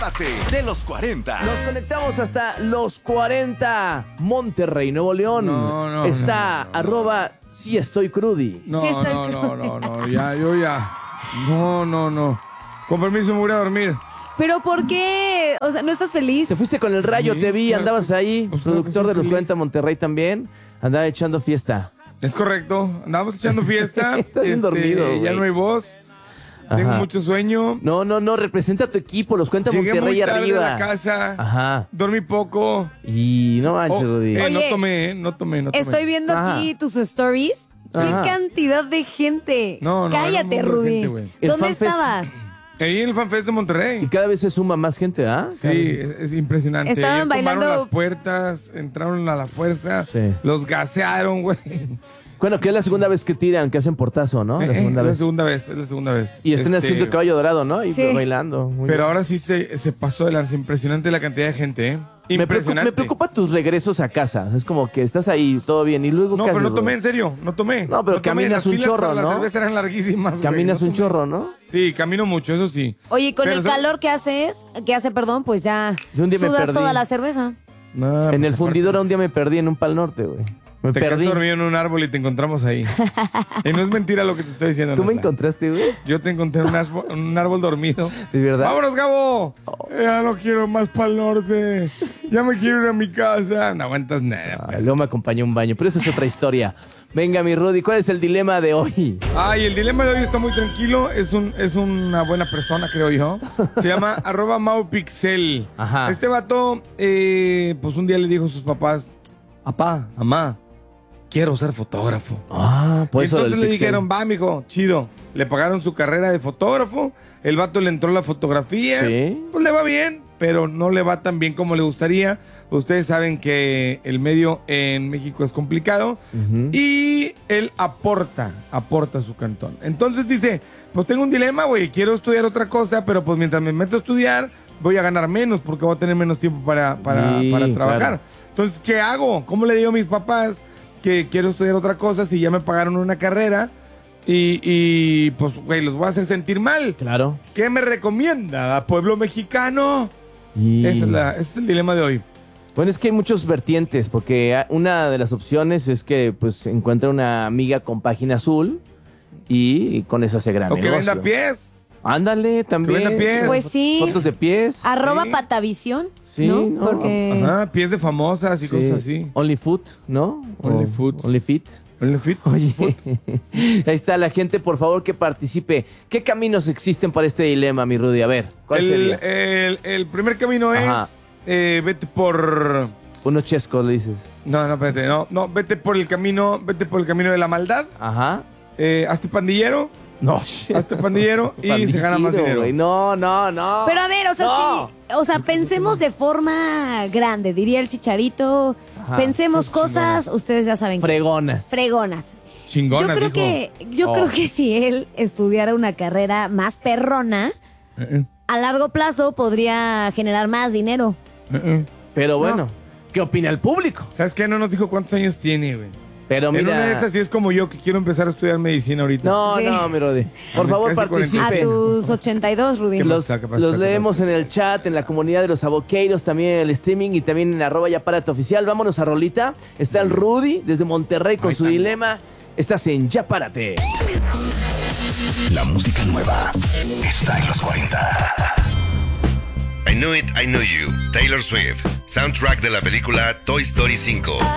Párate de los 40. Nos conectamos hasta los 40. Monterrey, Nuevo León. Está @sí estoy crudi. No, Sí estoy no, ya. No. Con permiso, me voy a dormir. ¿Pero por qué? O sea, ¿no estás feliz? Te fuiste con el Rayo, Sí, te vi, claro. andabas ahí. Pues claro que Productor soy de los feliz. 40 Monterrey también. Andaba echando fiesta. Es correcto. Andábamos echando fiesta. Estás bien dormido, Ya güey. no hay voz. Tengo Ajá. mucho sueño. No, representa a tu equipo, los 40 Llegué Monterrey muy tarde arriba. a la casa. Ajá. Dormí poco. Y no manches, Rudy. Oye, No tomé. Estoy viendo Ajá. aquí tus stories. Ajá. ¡Qué cantidad de gente! No, Cállate, era un montón de Rudy. gente, güey. El ¿Dónde FanFest. estabas? Ahí en el FanFest de Y Monterrey. cada vez se suma más gente, ¿ah? Sí, es impresionante. Estaban Ayer tomaron bailando- las puertas, entraron a la fuerza, Sí. los gasearon, güey. Bueno, que es la segunda vez que tiran, que hacen portazo, ¿no? La segunda Es vez. es la segunda vez. Y están haciendo el caballo dorado, ¿no? Y Sí. bailando. Muy Pero bien. ahora sí se pasó de lanza. Impresionante la cantidad de gente, ¿eh? Me Impresionante. preocupa tus regresos a casa. Es como que estás ahí, todo bien. Y luego, No, ¿qué pero no haces, tomé, Rudy? en serio, no tomé. No, pero tomé. caminas Las un filas chorro, para ¿no? La cerveza eran larguísimas, güey. Caminas No un tomé. chorro, ¿no? Sí, camino mucho, eso sí. Oye, con Pero el so- calor que hace, pues ya Yo un día me sudas perdí. toda la cerveza. No, En pues, el fundidor un día me perdí en un Pal Norte, güey. Me Te perdí. quedaste dormido en un árbol y te encontramos ahí. Y no es mentira lo que te estoy diciendo. ¿Tú me Nesla. encontraste, güey? Yo te encontré en un árbol dormido. ¿De verdad? ¡Vámonos, Gabo! Ya no quiero más pa'l norte. Ya me quiero ir a mi casa. No aguantas nada. Ay, luego me acompañó un baño, pero esa es otra historia. Venga, mi Rudy, ¿cuál es el dilema de hoy? Ay, el dilema de hoy está muy tranquilo. Es una buena persona, creo yo. Se llama @maupixel. Ajá. Este vato, pues un día le dijo a sus papás: Papá, mamá, quiero ser fotógrafo. Ah, Y pues eso entonces del le pixel. dijeron: va, mijo, chido. Le pagaron su carrera de fotógrafo. El vato le entró la fotografía. Sí. Pues le va bien, pero no le va tan bien como le gustaría. Ustedes saben que el medio en México es complicado. Ujú. Y él aporta su cantón. Entonces dice: pues tengo un dilema, güey. Quiero estudiar otra cosa, pero pues mientras me meto a estudiar, voy a ganar menos porque voy a tener menos tiempo para Sí, trabajar. claro. Entonces, ¿qué hago? ¿Cómo le digo a mis papás que quiero estudiar otra cosa si ya me pagaron una carrera? Y pues, güey, los voy a hacer sentir mal. Claro. ¿Qué me recomienda, pueblo mexicano? Y... Ese es el dilema de hoy. Bueno, es que hay muchos vertientes, porque una de las opciones es que pues encuentre una amiga con página azul y con eso hace gran O que negocio. venda pies. Ándale, también. Que venda pies. Pues sí. Fotos de pies. @ Sí. Patavisión, Sí, ¿no? no, Porque Ajá, pies de famosas y Sí. cosas así. OnlyFoot, ¿no? OnlyFoods. OnlyFit. OnlyFit. Oye, ahí está la gente, por favor, que participe. ¿Qué caminos existen para este dilema, mi Rudy? A ver, ¿cuál sería? El primer camino Ajá. es vete por. Unos chescos, le dices. No, espérate, no, vete por el camino de la maldad. Ajá. Hazte pandillero, No, hazte pandillero y se gana más Pandillero, dinero. güey. No. Pero a ver, o sea, No. sí. O sea, pensemos de forma grande, diría el Chicharito. Ajá, Pensemos cosas cosas, chingonas. ustedes ya saben. Fregonas. Fregonas. Chingonas, Yo creo dijo. creo que si él estudiara una carrera más perrona, a largo plazo podría generar más dinero. Pero bueno, ¿qué opina el público? ¿Sabes qué? No nos dijo cuántos años tiene, güey. Pero En una de mira... estas sí es como yo que quiero empezar a estudiar medicina ahorita. No, Sí. mi Rudy. Por mis favor, casi 40. A participen. tus 82, Rudy. ¿Qué Los, pasa? ¿Qué pasa? los ¿Qué leemos pasa? en el chat, en la comunidad de los aboqueiros, también en el streaming y también en @yapárate oficial. Vámonos a Rolita. Está el Rudy desde Monterrey con Ahí su está. dilema. Estás en Ya Párate. La música nueva está en los 40. I Knew It, I Know You, Taylor Swift, soundtrack de la película Toy Story 5.